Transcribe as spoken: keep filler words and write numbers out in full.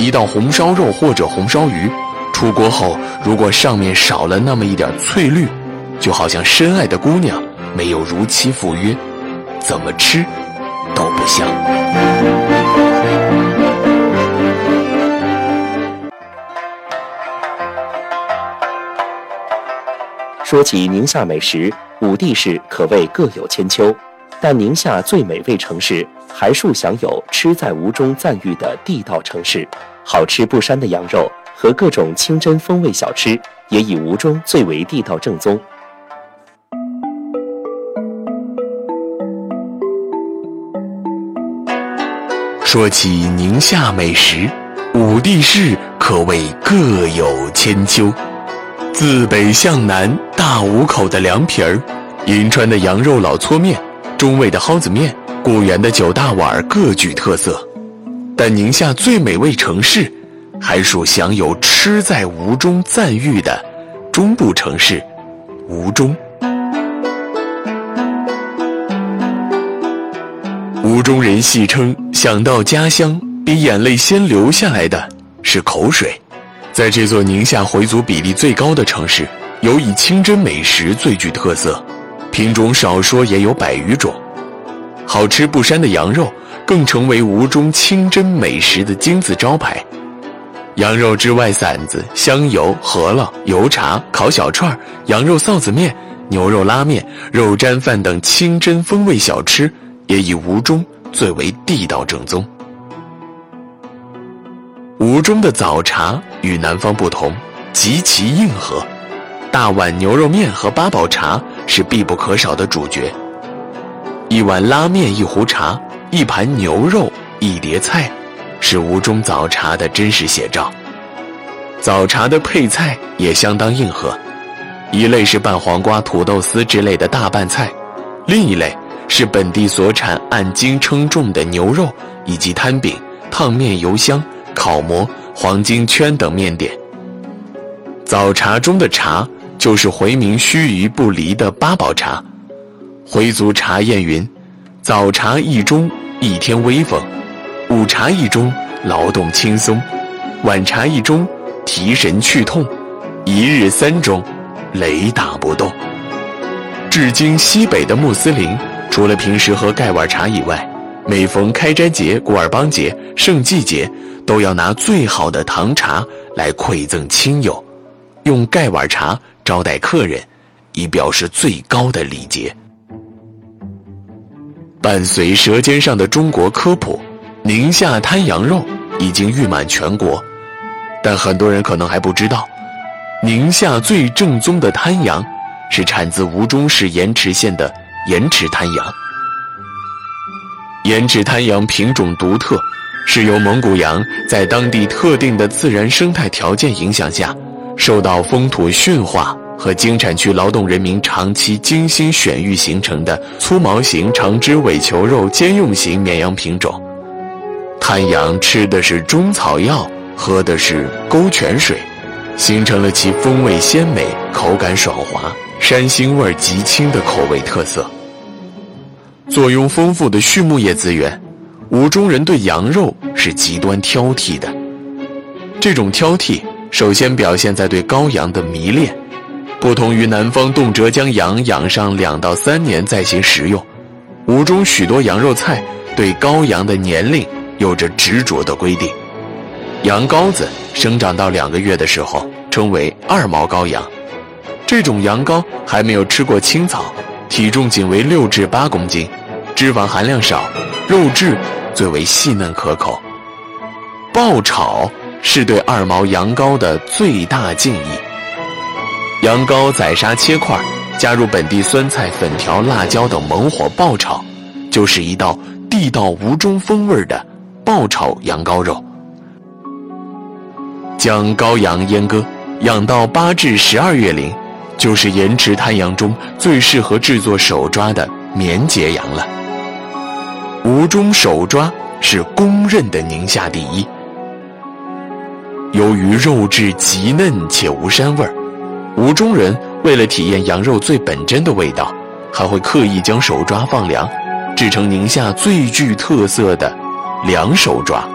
一道红烧肉或者红烧鱼，出锅后如果上面少了那么一点翠绿，就好像深爱的姑娘没有如期赴约，怎么吃都不香。 说起宁夏美食，五帝市可谓各有千秋，但宁夏最美味城市还数享有吃在吴中赞誉的地道城市，好吃不膻的羊肉和各种清真风味小吃也以吴中最为地道正宗。 说起宁夏美食，五帝市可谓各有千秋。自北向南，大五口的凉皮儿，银川的羊肉老搓面，中卫的蒿子面，固原的九大碗各具特色。但宁夏最美味城市，还属享有吃在吴中赞誉的中部城市吴中。吴中人戏称，想到家乡，比眼泪先流下来的是口水。在这座宁夏回族比例最高的城市，有以清真美食最具特色，品种少说也有百余种。好吃不膻的羊肉更成为吴中清真美食的金字招牌。羊肉之外馓子、香油、饸饹、油茶、烤小串、羊肉臊子面、牛肉拉面、肉粘饭等清真风味小吃，也以吴中最为地道正宗。吴中的早茶与南方不同，极其硬核，大碗牛肉面和八宝茶是必不可少的主角。一碗拉面一壶茶，一盘牛肉一碟菜，是吴中早茶的真实写照。早茶的配菜也相当硬核，一类是拌黄瓜、土豆丝之类的大拌菜，另一类是本地所产按斤称重的牛肉，以及摊饼、烫面、油香、烤馍、黄金圈等面点。早茶中的茶就是回民须臾不离的八宝茶。回族茶谚云：早茶一盅，一天威风；午茶一盅，劳动轻松；晚茶一盅，提神去痛；一日三盅，雷打不动。至今西北的穆斯林，除了平时喝盖碗茶以外，每逢开斋节、古尔邦节、圣祭节，都要拿最好的唐茶来馈赠亲友，用盖碗茶招待客人，以表示最高的礼节。伴随《舌尖上的中国》科普，宁夏滩羊肉已经誉满全国，但很多人可能还不知道，宁夏最正宗的滩羊是产自吴中市盐池县的盐池滩羊。盐池滩羊品种独特，是由蒙古羊在当地特定的自然生态条件影响下，受到风土驯化和经产区劳动人民长期精心选育形成的粗毛型长肢尾球肉兼用型绵羊品种。滩羊吃的是中草药，喝的是沟泉水，形成了其风味鲜美、口感爽滑、山腥味极轻的口味特色。坐拥丰富的畜牧业资源，吴中人对羊肉是极端挑剔的。这种挑剔首先表现在对羔羊的迷恋，不同于南方动辄将羊养上两到三年再行食用，吴中许多羊肉菜对羔羊的年龄有着执着的规定。羊羔子生长到两个月的时候称为二毛羔羊，这种羊羔还没有吃过青草，体重仅为六至八公斤，脂肪含量少，肉质最为细嫩可口。爆炒是对二毛羊羔的最大敬意。羊羔宰杀切块，加入本地酸菜、粉条、辣椒等猛火爆炒，就是一道地道吴中风味的爆炒羊羔肉。将羔羊阉割，养到八至十二月龄，就是盐池滩羊中最适合制作手抓的绵节羊了。吴中手抓是公认的宁夏第一。由于肉质极嫩且无膻味，吴中人为了体验羊肉最本真的味道，还会刻意将手抓放凉，制成宁夏最具特色的凉手抓。